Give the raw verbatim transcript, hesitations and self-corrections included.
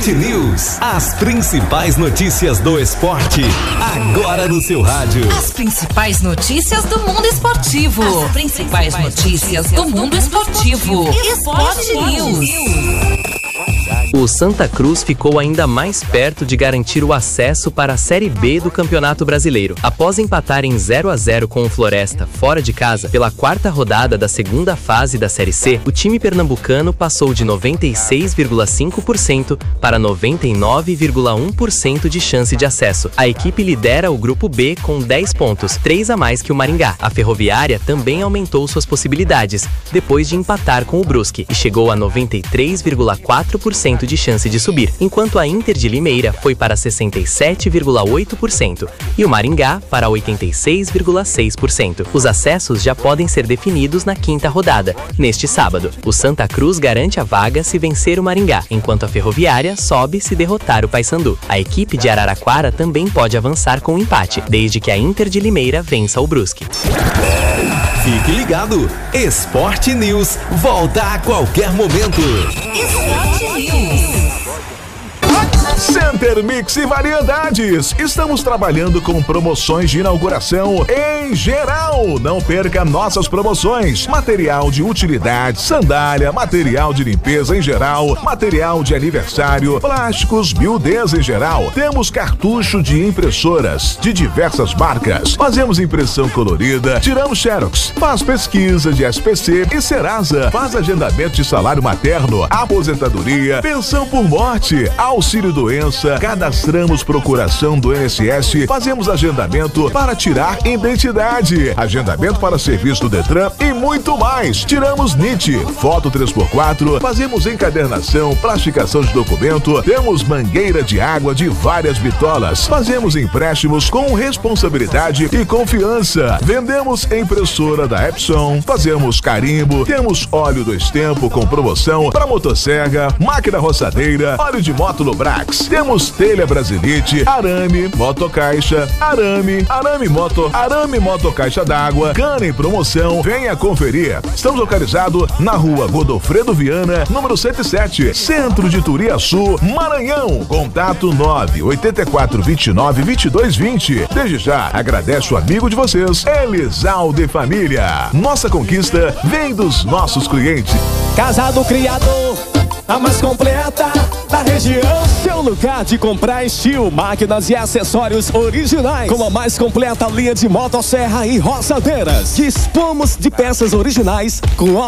Esporte News. As principais notícias do esporte, agora no seu rádio. As principais notícias do mundo esportivo. As principais notícias do mundo esportivo. Esporte News. O Santa Cruz ficou ainda mais perto de garantir o acesso para a Série B do Campeonato Brasileiro. Após empatar em zero a zero com o Floresta fora de casa pela quarta rodada da segunda fase da Série C, o time pernambucano passou de noventa e seis vírgula cinco por cento para noventa e nove vírgula um por cento de chance de acesso. A equipe lidera o Grupo B com dez pontos, três a mais que o Maringá. A Ferroviária também aumentou suas possibilidades, depois de empatar com o Brusque, e chegou a noventa e três vírgula quatro por cento de chance de subir, enquanto a Inter de Limeira foi para sessenta e sete vírgula oito por cento e o Maringá para oitenta e seis vírgula seis por cento. Os acessos já podem ser definidos na quinta rodada, neste sábado. O Santa Cruz garante a vaga se vencer o Maringá, enquanto a Ferroviária sobe se derrotar o Paysandu. A equipe de Araraquara também pode avançar com empate, desde que a Inter de Limeira vença o Brusque. Fique ligado, Esporte News volta a qualquer momento. Esporte News. Center Mix e Variedades. Estamos trabalhando com promoções de inauguração em geral. Não perca nossas promoções. Material de utilidade, sandália, material de limpeza em geral, material de aniversário, plásticos, miudez em geral. Temos cartucho de impressoras de diversas marcas. Fazemos impressão colorida, tiramos xerox, faz pesquisa de S P C e Serasa. Faz agendamento de salário materno, aposentadoria, pensão por morte, auxílio doença, cadastramos procuração do I N S S, fazemos agendamento para tirar identidade, agendamento para serviço do Detran e muito mais. Tiramos N I T, foto três por quatro, fazemos encadernação, plastificação de documento, temos mangueira de água de várias bitolas, fazemos empréstimos com responsabilidade e confiança, vendemos impressora da Epson, fazemos carimbo, temos óleo do Estempo com promoção para motosserra, máquina roçadeira, óleo de moto Lubrax. Temos telha Brasilite, arame, motocaixa, arame, arame moto, arame motocaixa d'água, cana em promoção. Venha conferir. Estamos localizados na rua Godofredo Viana, número cento e sete, Centro de Turiaçu, Maranhão. Contato nove oito quatro, dois nove, dois dois dois zero. Desde já, agradece o amigo de vocês, Elisaldo Família. Nossa conquista vem dos nossos clientes. Casa do Criador, a mais completa da região. Seu lugar de comprar estilo, máquinas e acessórios originais, com a mais completa linha de motosserra e roçadeiras. Dispomos de peças originais com